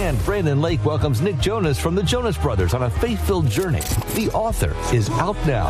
And Brandon Lake welcomes Nick Jonas from the Jonas Brothers on a faith-filled journey. The Author is out now.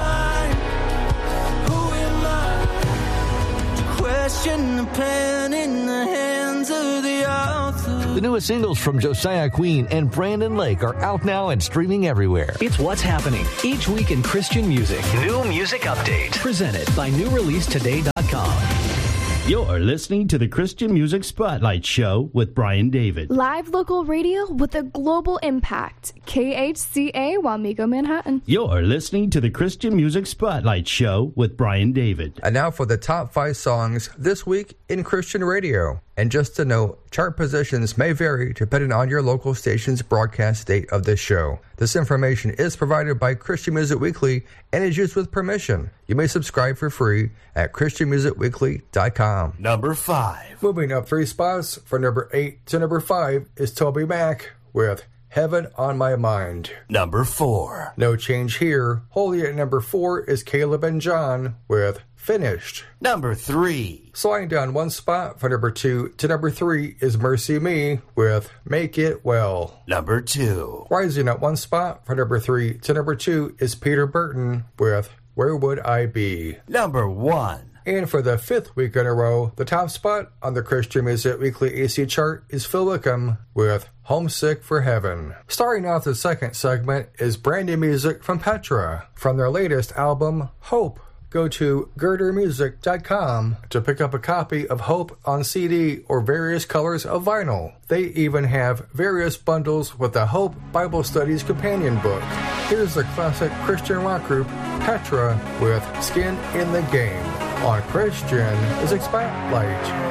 Question the pen in the hands of the author. The newest singles from Josiah Queen and Brandon Lake are out now and streaming everywhere. It's what's happening each week in Christian music. New Music Update. Presented by NewReleaseToday.com. You're listening to the Christian Music Spotlight Show with Brian David. Live local radio with a global impact. KHCA, Wamego, Manhattan. You're listening to the Christian Music Spotlight Show with Brian David. And now for the top 5 songs this week in Christian radio. And just to note, chart positions may vary depending on your local station's broadcast date of this show. This information is provided by Christian Music Weekly and is used with permission. You may subscribe for free at ChristianMusicWeekly.com. Number 5. Moving up 3 spots from number 8 to number 5 is Toby Mac with Heaven on My Mind. Number 4. No change here. Holding at number 4 is Caleb and John with Finished. Number 3. Sliding down 1 spot from number 2 to number 3 is Mercy Me with Make It Well. Number 2. Rising up 1 spot from number 3 to number 2 is Peter Burton with Where Would I Be. Number 1. And for the 5th week in a row, the top spot on the Christian Music Weekly AC chart is Phil Wickham with Homesick for Heaven. Starting off the second segment is brand new music from Petra from their latest album, Hope. Go to girdermusic.com to pick up a copy of Hope on CD or various colors of vinyl. They even have various bundles with the Hope Bible Studies Companion Book. Here's the classic Christian rock group Petra with Skin in the Game on Christian Music Spotlight.